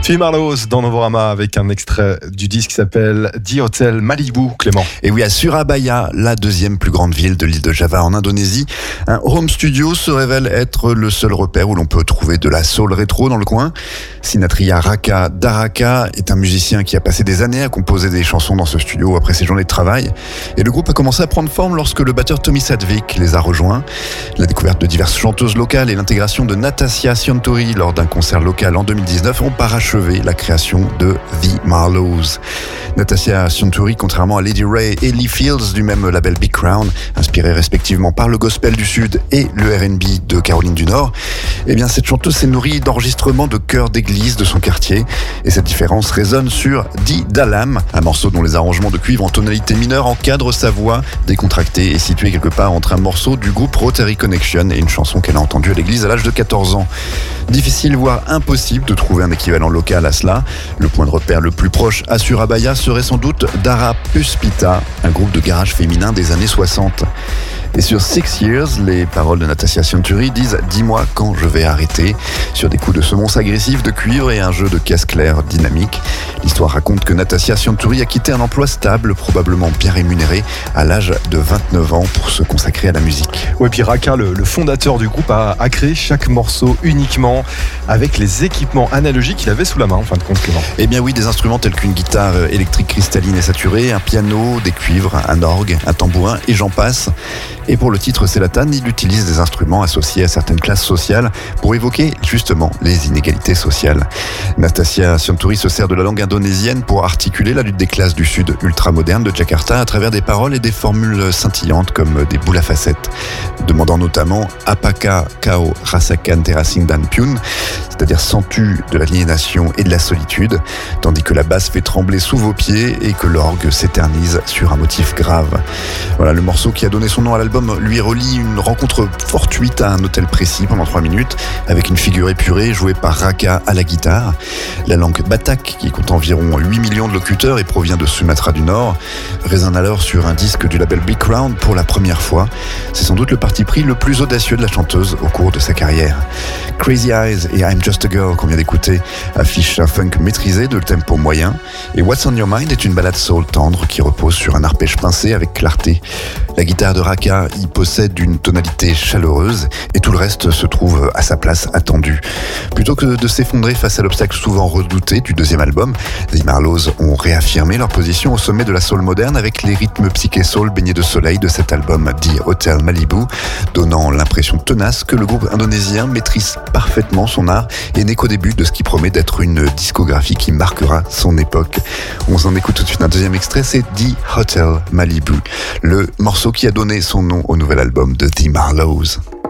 The Marlows dans Novorama avec un extrait du disque qui s'appelle The Hotel Malibu, Clément. Et oui, à Surabaya, la deuxième plus grande ville de l'île de Java en Indonésie, un home studio se révèle être le seul repère où l'on peut trouver de la soul rétro dans le coin. Sinatria Raka Daraka est un musicien qui a passé des années à composer des chansons dans ce studio après ses journées de travail. Et le groupe a commencé à prendre forme lorsque le batteur Tommy Sadvik les a rejoints. La découverte de diverses chanteuses locales et l'intégration de Natasja Siontori lors d'un concert local en 2019 ont parachevé la création de The Marlows. Natasja Siontori, contrairement à Lady Ray et Lee Fields du même label Big Crown, inspirés respectivement par le gospel du Sud et le R&B de Caroline du Nord, eh bien cette chanteuse s'est nourrie d'enregistrements de chœurs d'église de son quartier. Et cette différence résonne sur Di Dalam, un morceau dont les arrangements de cuivre en tonalité mineure encadrent sa voix décontractée et située quelque part entre un morceau du groupe Rotary Connection et une chanson qu'elle a entendue à l'église à l'âge de 14 ans. Difficile, voire impossible de trouver un équivalent local à cela. Le point de repère le plus proche à Surabaya serait sans doute Dara Puspita, un groupe de garage féminin des années 60. Et sur 6 Years, les paroles de Natasja Siontori disent « Dis-moi quand je vais arrêter » sur des coups de semonce agressifs de cuivre et un jeu de caisse claire dynamique. L'histoire raconte que Natasja Siontori a quitté un emploi stable, probablement bien rémunéré, à l'âge de 29 ans pour se consacrer à la musique. Oui, puis Raka, le fondateur du groupe, a créé chaque morceau uniquement avec les équipements analogiques qu'il avait sous la main, en fin de compte, Clément. Eh bien oui, des instruments tels qu'une guitare électrique cristalline et saturée, un piano, des cuivres, un orgue, un tambourin et j'en passe. Et pour le titre Selatan, il utilise des instruments associés à certaines classes sociales pour évoquer justement les inégalités sociales. Natasja Siontori se sert de la langue indonésienne pour articuler la lutte des classes du sud ultramoderne de Jakarta à travers des paroles et des formules scintillantes comme des boules à facettes, demandant notamment « Apakah kau rasakan terasing dan piun ?» c'est-à-dire « Sens-tu de l'aliénation et de la solitude ?» tandis que la basse fait trembler sous vos pieds et que l'orgue s'éternise sur un motif grave. Voilà, le morceau qui a donné son nom à l'album lui relie une rencontre fortuite à un hôtel précis pendant 3 minutes avec une figure épurée jouée par Raka à la guitare. La langue Batak, qui compte environ 8 millions de locuteurs et provient de Sumatra du Nord, résonne alors sur un disque du label Big Crown pour la première fois. C'est sans doute le parti pris le plus audacieux de la chanteuse au cours de sa carrière. Crazy Eyes et I'm Just a Girl qu'on vient d'écouter affichent un funk maîtrisé de tempo moyen et What's on Your Mind est une ballade soul tendre qui repose sur un arpège pincé avec clarté. La guitare de Raka y possède une tonalité chaleureuse et tout le reste se trouve à sa place attendue. Plutôt que de s'effondrer face à l'obstacle souvent redouté du deuxième album, The Marlows ont réaffirmé leur position au sommet de la soul moderne avec les rythmes psyché soul baignés de soleil de cet album The Hotel Malibu, donnant l'impression tenace que le groupe indonésien maîtrise parfaitement son art et n'est qu'au début de ce qui promet d'être une discographie qui marquera son époque. On s'en écoute tout de suite un deuxième extrait, c'est The Hotel Malibu, le morceau qui a donné son nom au nouvel album de The Marlows.